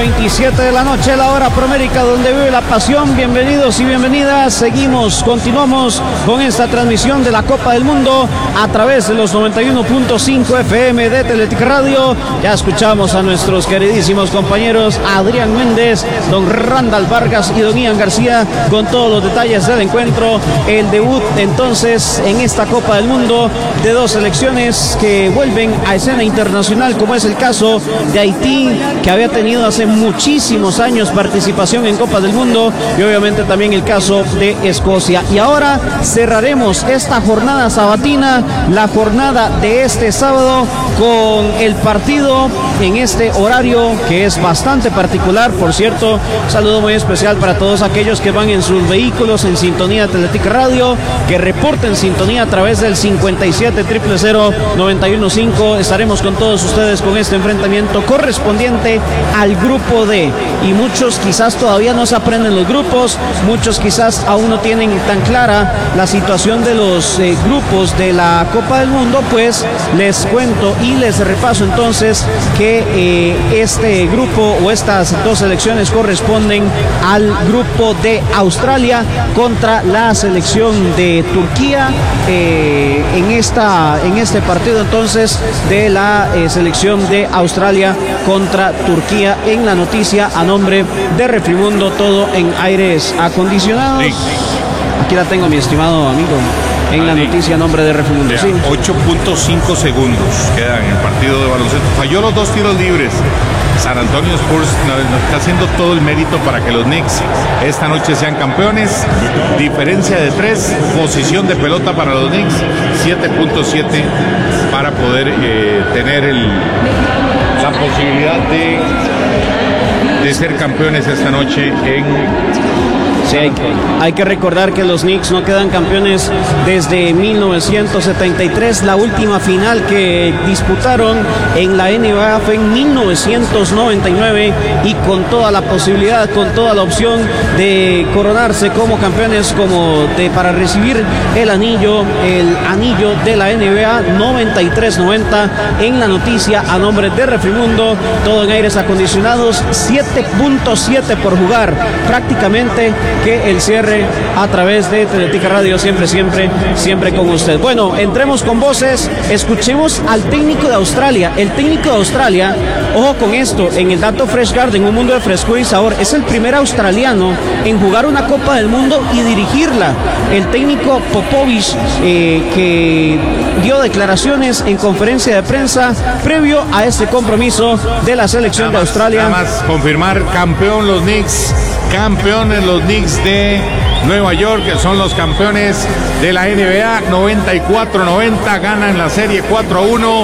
9:27 de la noche, la hora promérica donde vive la pasión. Bienvenidos y bienvenidas. Continuamos con esta transmisión de la Copa del Mundo a través de los 91.5 FM de Teletica Radio. Ya escuchamos a nuestros queridísimos compañeros Adrián Méndez, don Randall Vargas y don Ian García con todos los detalles del encuentro. El debut entonces en esta Copa del Mundo de dos selecciones que vuelven a escena internacional, como es el caso de Haití, que había tenido hace muchísimos años participación en Copa del Mundo, y obviamente también el caso de Escocia. Y ahora cerraremos esta jornada sabatina, la jornada de este sábado, con el partido en este horario que es bastante particular. Por cierto, un saludo muy especial para todos aquellos que van en sus vehículos en sintonía de Teletica Radio, que reporten sintonía a través del 57 000 915. Estaremos con todos ustedes con este enfrentamiento correspondiente al grupo D, y muchos quizás todavía no se aprenden los grupos, muchos quizás aún no tienen tan clara la situación de los grupos de la Copa del Mundo. Pues les cuento y les repaso entonces que este grupo o estas dos selecciones corresponden al grupo de Australia contra la selección de Turquía, en este partido entonces de la selección de Australia contra Turquía. En la noticia a nombre de Refrimundo, todo en aires acondicionados. Sí. Aquí la tengo, mi estimado amigo. En la noticia a nombre de Refrimundo. Sí. 8.5 segundos quedan en el partido de baloncesto. Falló los dos tiros libres. San Antonio Spurs está haciendo todo el mérito para que los Knicks esta noche sean campeones. Diferencia de 3, posición de pelota para los Knicks 7.7 para poder tener la posibilidad de ser campeones esta noche en... Sí, hay que recordar que los Knicks no quedan campeones desde 1973. La última final que disputaron en la NBA fue en 1999, y con toda la posibilidad, con toda la opción de coronarse como campeones, para recibir el anillo de la NBA 93-90. En la noticia a nombre de Refrimundo, todo en aires acondicionados, 7.7 por jugar, prácticamente que el cierre a través de Teletica Radio, siempre con usted. Bueno, entremos con voces, escuchemos al técnico de Australia. El técnico de Australia, ojo con esto, en el dato Fresh Garden, un mundo de frescura y sabor, es el primer australiano en jugar una Copa del Mundo y dirigirla. El técnico Popovich, que dio declaraciones en conferencia de prensa previo a este compromiso de la selección de Australia. Nada más confirmar, campeones los Knicks de Nueva York, que son los campeones de la NBA. 94-90, ganan la serie 4-1.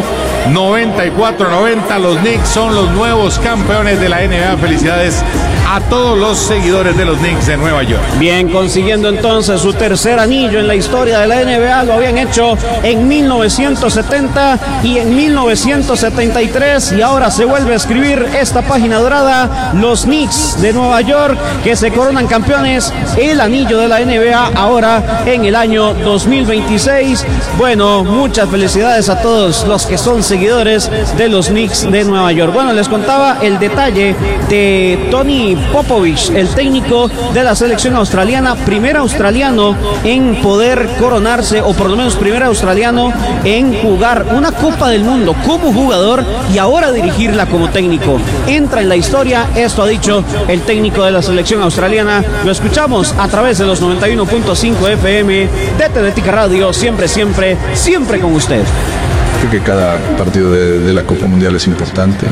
94-90, los Knicks son los nuevos campeones de la NBA. Felicidades a todos los seguidores de los Knicks de Nueva York. Bien, consiguiendo entonces su tercer anillo en la historia de la NBA. Lo habían hecho en 1970 y en 1973, y ahora se vuelve a escribir esta página dorada. Los Knicks de Nueva York, que se coronan campeones, el anillo de la NBA ahora en el año 2026. Bueno, muchas felicidades a todos los que son seguidores de los Knicks de Nueva York. Bueno, les contaba el detalle de Tony Popovich, el técnico de la selección australiana, primer australiano en poder coronarse, o por lo menos primer australiano en jugar una Copa del Mundo como jugador y ahora dirigirla como técnico. Entra en la historia, esto ha dicho el técnico de la selección australiana. Lo escuchamos a través de los 91.5 FM de Teletica Radio, siempre con usted. Creo que cada partido de la Copa Mundial es importante.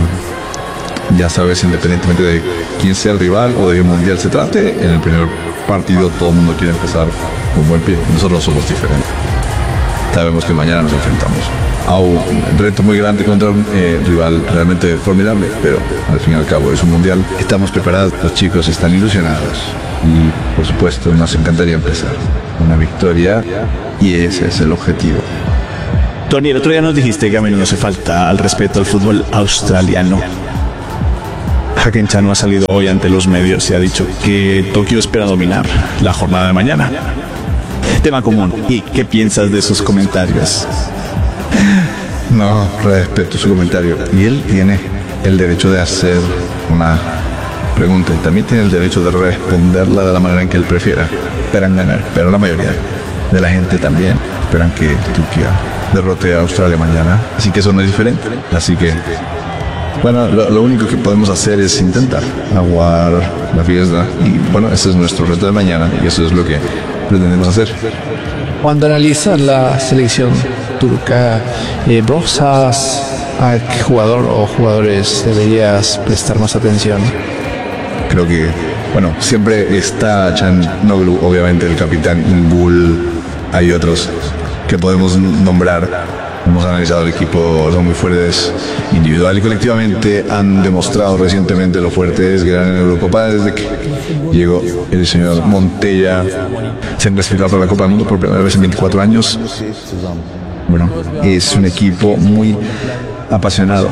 Ya sabes, independientemente de quién sea el rival o de qué mundial se trate, en el primer partido todo el mundo quiere empezar con buen pie. Nosotros somos diferentes. Sabemos que mañana nos enfrentamos a un reto muy grande contra un rival realmente formidable, pero al fin y al cabo es un mundial. Estamos preparados, los chicos están ilusionados y por supuesto nos encantaría empezar una victoria, y ese es el objetivo. Tony, el otro día nos dijiste que a menudo hace falta al respeto al fútbol australiano. Hakim Chano ha salido hoy ante los medios y ha dicho que Tokio espera dominar la jornada de mañana. Tema común. ¿Y qué piensas de sus comentarios? No, respeto su comentario. Y él tiene el derecho de hacer una pregunta y también tiene el derecho de responderla de la manera en que él prefiera. Esperan ganar, pero la mayoría de la gente también esperan que Turquía derrote a Australia mañana, así que eso no es diferente. Así que, bueno, lo único que podemos hacer es intentar aguar la fiesta y, bueno, ese es nuestro reto de mañana y eso es lo que pretendemos hacer. Cuando analizas la selección turca, ¿vos a qué jugador o jugadores deberías prestar más atención? Creo que, bueno, siempre está Çalhanoğlu, obviamente el capitán, Bull, hay otros que podemos nombrar. Hemos analizado el equipo, son muy fuertes individual y colectivamente, han demostrado recientemente lo fuertes que eran en Eurocopa desde que llegó el señor Montella. Se han clasificado para la Copa del Mundo por primera vez en 24 años. Bueno, es un equipo muy apasionado.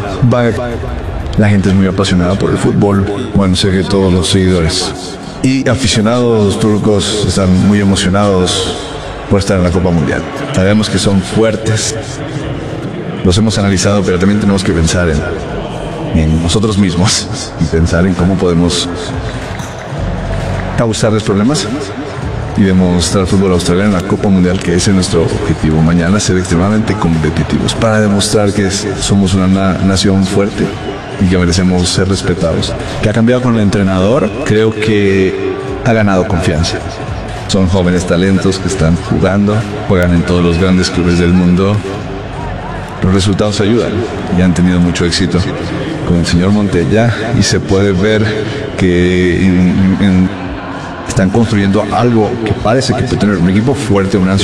La gente es muy apasionada por el fútbol. Bueno, sé que todos los seguidores y aficionados turcos están muy emocionados por estar en la Copa Mundial. Sabemos que son fuertes. Los hemos analizado, pero también tenemos que pensar en nosotros mismos y pensar en cómo podemos causarles problemas y demostrar fútbol australiano en la Copa Mundial, que ese es nuestro objetivo mañana, ser extremadamente competitivos para demostrar que somos una nación fuerte y que merecemos ser respetados. ¿Qué ha cambiado con el entrenador? Creo que Ha ganado confianza. Son jóvenes talentos que están jugando, juegan en todos los grandes clubes del mundo. Los resultados ayudan y han tenido mucho éxito con el señor Montella y se puede ver que están construyendo algo que parece que puede tener un equipo fuerte, una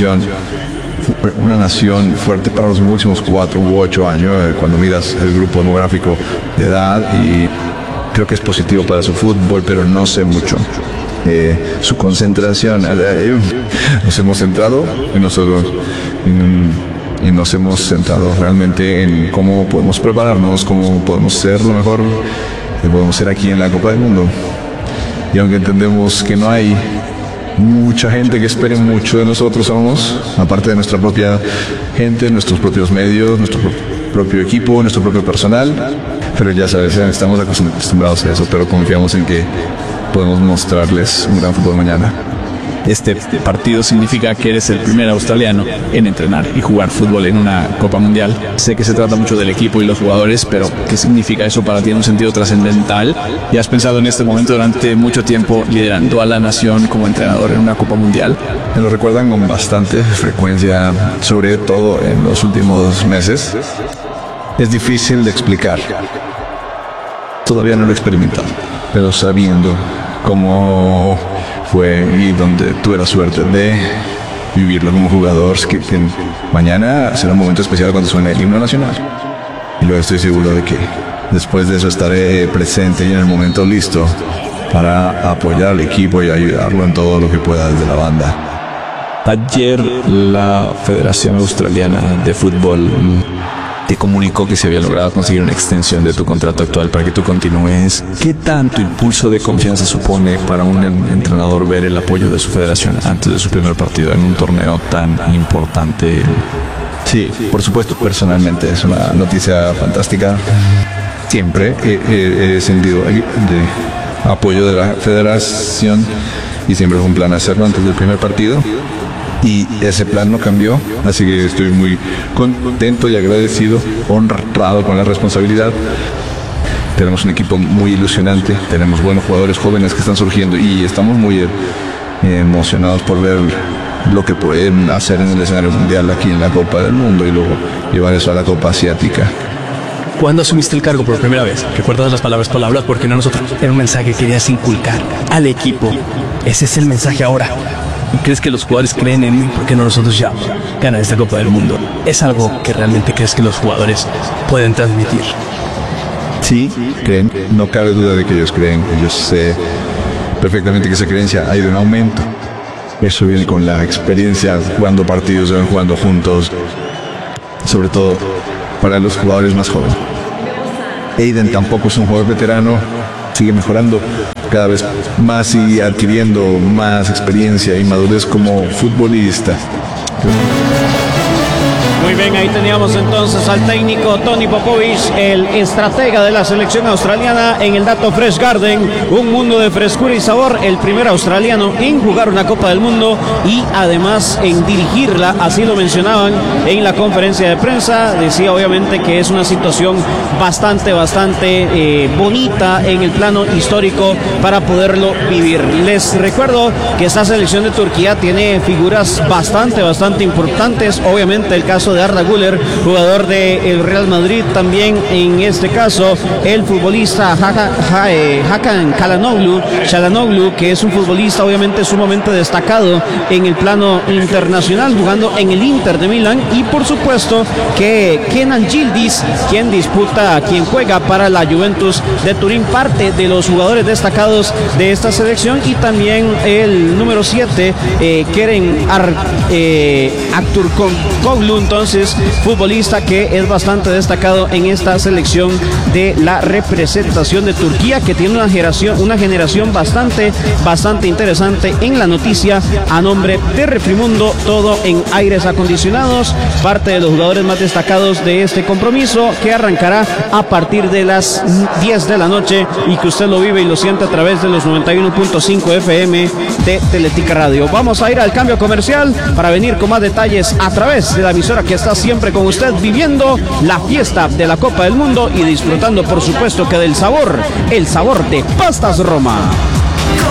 nación fuerte para los últimos 4 u 8 años, cuando miras el grupo demográfico de edad, y creo que es positivo para su fútbol, pero no sé mucho. Su concentración, nos hemos centrado en nosotros y nos hemos centrado realmente en cómo podemos prepararnos, cómo podemos ser lo mejor que podemos ser aquí en la Copa del Mundo. Y aunque entendemos que no hay mucha gente que espere mucho de nosotros, somos, aparte de nuestra propia gente, nuestros propios medios, nuestro propio equipo, nuestro propio personal, pero ya sabes, estamos acostumbrados a eso, pero confiamos en que podemos mostrarles un gran fútbol mañana. Este partido significa que eres el primer australiano en entrenar y jugar fútbol en una Copa Mundial. Sé que se trata mucho del equipo y los jugadores, pero ¿qué significa eso para ti en un sentido trascendental? ¿Y has pensado en este momento durante mucho tiempo liderando a la nación como entrenador en una Copa Mundial? Me lo recuerdan con bastante frecuencia, sobre todo en los últimos meses. Es difícil de explicar. Todavía no lo he experimentado, pero sabiendo cómo fue y donde tuve la suerte de vivirlo como jugador, que mañana será un momento especial cuando suene el himno nacional. Y luego estoy seguro de que después de eso estaré presente y en el momento listo para apoyar al equipo y ayudarlo en todo lo que pueda desde la banda. Ayer la Federación Australiana de Fútbol te comunicó que se había logrado conseguir una extensión de tu contrato actual para que tú continúes. ¿Qué tanto impulso de confianza supone para un entrenador ver el apoyo de su federación antes de su primer partido en un torneo tan importante? Sí, por supuesto, personalmente es una noticia fantástica. Siempre he sentido de apoyo de la federación y siempre fue un plan hacerlo antes del primer partido. Y ese plan no cambió, así que estoy muy contento y agradecido, honrado con la responsabilidad. Tenemos un equipo muy ilusionante, tenemos buenos jugadores jóvenes que están surgiendo y estamos muy emocionados por ver lo que pueden hacer en el escenario mundial aquí en la Copa del Mundo y luego llevar eso a la Copa Asiática. ¿Cuándo asumiste el cargo por primera vez? ¿Recuerdas las palabras porque no nosotros? Era un mensaje que querías inculcar al equipo. Ese es el mensaje ahora. ¿Crees que los jugadores creen en mí? ¿Por qué no nosotros ya ganan esta Copa del Mundo? ¿Es algo que realmente crees que los jugadores pueden transmitir? Sí, creen. No cabe duda de que ellos creen. Yo sé perfectamente que esa creencia ha ido en aumento. Eso viene con la experiencia jugando partidos, se van jugando juntos. Sobre todo para los jugadores más jóvenes. Aiden tampoco es un jugador veterano. Sigue mejorando cada vez más y adquiriendo más experiencia y madurez como futbolista. Muy Muy bien, ahí teníamos entonces al técnico Tony Popovich, el estratega de la selección australiana en el Dato Fresh Garden, un mundo de frescura y sabor, el primer australiano en jugar una Copa del Mundo y además en dirigirla, así lo mencionaban en la conferencia de prensa. Decía obviamente que es una situación bastante bonita en el plano histórico para poderlo vivir. Les recuerdo que esta selección de Turquía tiene figuras bastante importantes, obviamente el caso de Arda Güler, jugador del Real Madrid, también en este caso el futbolista Hakan Çalhanoğlu, que es un futbolista obviamente sumamente destacado en el plano internacional, jugando en el Inter de Milán, y por supuesto que Kenan Yıldız, quien juega para la Juventus de Turín, parte de los jugadores destacados de esta selección, y también el número 7, Kerem Aktürkoğlu, entonces futbolista que es bastante destacado en esta selección de la representación de Turquía, que tiene una generación bastante interesante en la noticia a nombre de Refrimundo, todo en aires acondicionados, parte de los jugadores más destacados de este compromiso que arrancará a partir de las 10 de la noche y que usted lo vive y lo siente a través de los 91.5 FM de Teletica Radio. Vamos a ir al cambio comercial para venir con más detalles a través de la emisora que está siempre con usted, viviendo la fiesta de la Copa del Mundo y disfrutando por supuesto que del sabor, el sabor de Pastas Roma.